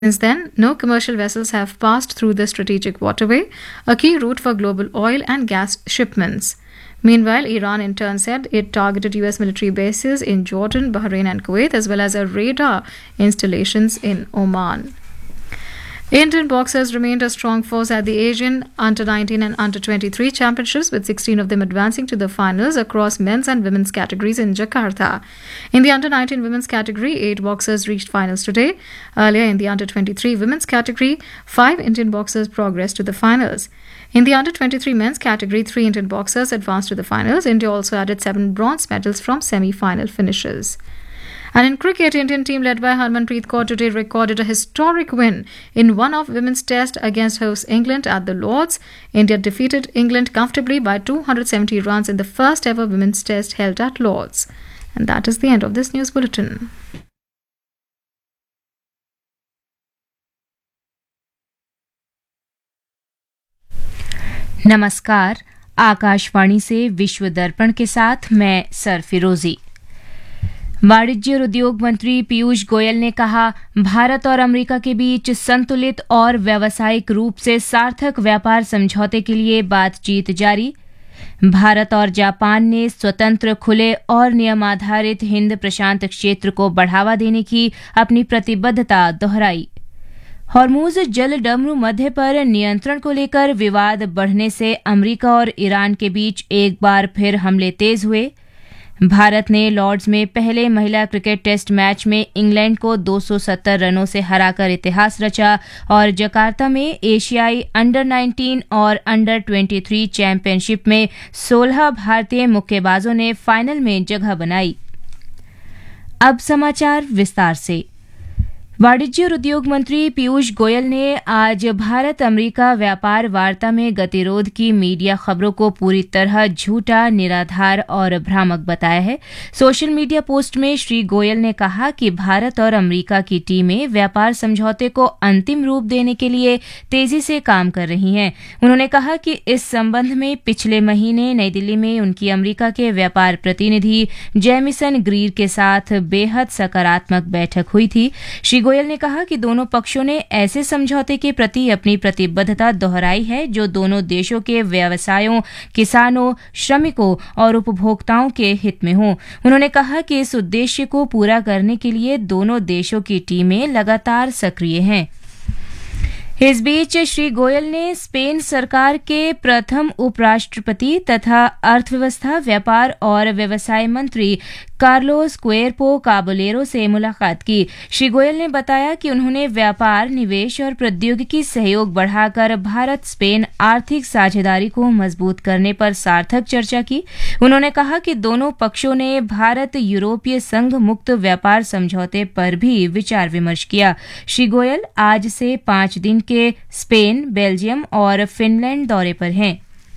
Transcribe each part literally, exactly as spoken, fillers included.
Since then, no commercial vessels have passed through the strategic waterway, a key route for global oil and gas shipments. Meanwhile, Iran in turn said it targeted U S military bases in Jordan, Bahrain, and Kuwait, as well as a radar installations in Oman. Indian boxers remained a strong force at the Asian under nineteen and under twenty-three championships, with sixteen of them advancing to the finals across men's and women's categories in Jakarta. In the under nineteen women's category, eight boxers reached finals today. Earlier in the under twenty-three women's category, five Indian boxers progressed to the finals. In the under twenty-three men's category, three Indian boxers advanced to the finals. India also added seven bronze medals from semi-final finishes. And in cricket, Indian team led by Harmanpreet Kaur today recorded a historic win in one of women's test against host England at the Lords. India defeated England comfortably by two hundred seventy runs in the first ever women's test held at Lords. And that is the end of this news bulletin. नमस्कार, आकाशवाणी से विश्व दर्पण के साथ मैं sir फिरोजी। वाणिज्य और उद्योग मंत्री पीयूष गोयल ने कहा, भारत और अमेरिका के बीच संतुलित और व्यावसायिक रूप से सार्थक व्यापार समझौते के लिए बातचीत जारी। भारत और जापान ने स्वतंत्र, खुले और नियमाधारित हिंद प्रशांत क्षेत्र को बढ़ावा देने की अपनी प्रतिबद्धता दोहराई। हॉर्मुज जल डमरू मध्य पर नियंत्रण को लेकर विवाद बढ़ने से अमेरिका और ईरान के बीच एक बार फिर हमले तेज हुए। भारत ने लॉर्ड्स में पहले महिला क्रिकेट टेस्ट मैच में इंग्लैंड को दो सौ सत्तर रनों से हराकर इतिहास रचा और जकार्ता में एशियाई अंडर नाइनटीन और अंडर तेईस चैंपियनशिप में सोलह भारतीय मुक्केबाजों ने फाइनल में जगह बनाई। अब समाचार विस्तार से। वाणिज्य और उद्योग मंत्री पीयूष गोयल ने आज भारत अमेरिका व्यापार वार्ता में गतिरोध की मीडिया खबरों को पूरी तरह झूठा, निराधार और भ्रामक बताया है। सोशल मीडिया पोस्ट में श्री गोयल ने कहा कि भारत और अमेरिका की टीमें व्यापार समझौते को अंतिम रूप देने के लिए तेजी से काम कर रही हैं। उन्होंने कहा कि इस संबंध में पिछले महीने नई दिल्ली में उनकी अमेरिका के व्यापार प्रतिनिधि जेमिसन ग्रीर के साथ बेहद सकारात्मक बैठक हुई थी। श्री गोयल ने कहा कि दोनों पक्षों ने ऐसे समझौते के प्रति अपनी प्रतिबद्धता दोहराई है जो दोनों देशों के व्यवसायों, किसानों, श्रमिकों और उपभोक्ताओं के हित में हो। उन्होंने कहा कि इस उद्देश्य को पूरा करने के लिए दोनों देशों की टीमें लगातार सक्रिय हैं। इस बीच श्री गोयल ने स्पेन सरकार के प्रथम उपराष्ट्रपति तथा अर्थव्यवस्था, व्यापार और व्यवसाय मंत्री कार्लोस क्वेर्पो काबोलेरो से मुलाकात की। श्री गोयल ने बताया कि उन्होंने व्यापार, निवेश और प्रौद्योगिकी सहयोग बढ़ाकर भारत स्पेन आर्थिक साझेदारी को मजबूत करने पर सार्थक चर्चा की। उन्होंने कहा कि दोनों पक्षों ने भारत यूरोपीय संघ मुक्त व्यापार समझौते पर भी विचार विमर्श किया। श्री गोयल आज से पांच दिन के स्पेन, बेल्जियम और फिनलैंड दौरे पर हैं।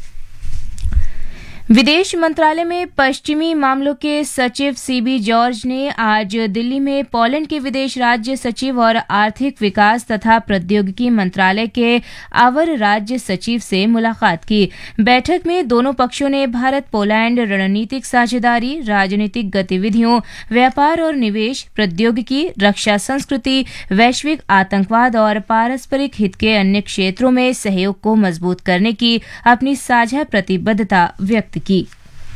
विदेश मंत्रालय में पश्चिमी मामलों के सचिव सीबी जॉर्ज ने आज दिल्ली में पोलैंड के विदेश राज्य सचिव और आर्थिक विकास तथा प्रौद्योगिकी मंत्रालय के अवर राज्य सचिव से मुलाकात की। बैठक में दोनों पक्षों ने भारत पोलैंड रणनीतिक साझेदारी, राजनीतिक गतिविधियों, व्यापार और निवेश, प्रौद्योगिकी, रक्षा, संस्कृति, वैश्विक आतंकवाद और पारस्परिक हित के अन्य क्षेत्रों में सहयोग को मजबूत करने की अपनी साझा प्रतिबद्धता व्यक्त की।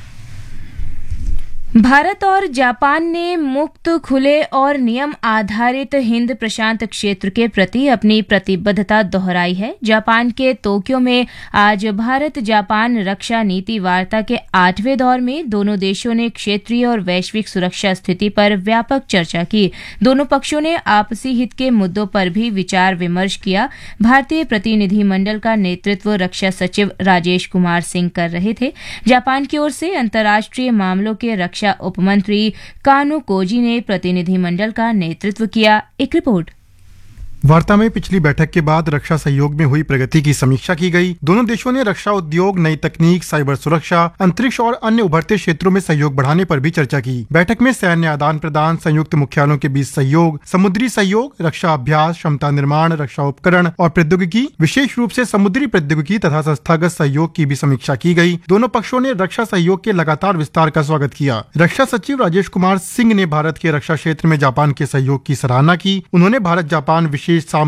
भारत और जापान ने मुक्त, खुले और नियम आधारित हिंद प्रशांत क्षेत्र के प्रति अपनी प्रतिबद्धता दोहराई है। जापान के तोक्यो में आज भारत जापान रक्षा नीति वार्ता के आठवें दौर में दोनों देशों ने क्षेत्रीय और वैश्विक सुरक्षा स्थिति पर व्यापक चर्चा की। दोनों पक्षों ने आपसी हित के मुद्दों पर भी विचार विमर्श किया। भारतीय प्रतिनिधिमंडल का नेतृत्व रक्षा सचिव राजेश कुमार सिंह कर रहे थे। जापान की ओर से अंतर्राष्ट्रीय मामलों के रक्षा उपमंत्री कानो कोजी ने प्रतिनिधिमंडल का नेतृत्व किया। एक रिपोर्ट। वार्ता में पिछली बैठक के बाद रक्षा सहयोग में हुई प्रगति की समीक्षा की गई। दोनों देशों ने रक्षा उद्योग, नई तकनीक, साइबर सुरक्षा, अंतरिक्ष और अन्य उभरते क्षेत्रों में सहयोग बढ़ाने पर भी चर्चा की। बैठक में सैन्य आदान प्रदान, संयुक्त मुख्यालयों के बीच सहयोग, समुद्री सहयोग, रक्षा अभ्यास, क्षमता निर्माण, रक्षा उपकरण और प्रौद्योगिकी, विशेष रूप से समुद्री प्रौद्योगिकी तथा संस्थागत सहयोग की भी समीक्षा की गई। दोनों पक्षों ने रक्षा सहयोग के लगातार विस्तार का स्वागत किया। रक्षा सचिव राजेश कुमार सिंह ने भारत के रक्षा क्षेत्र में जापान के सहयोग की सराहना की। उन्होंने भारत जापान विशेष के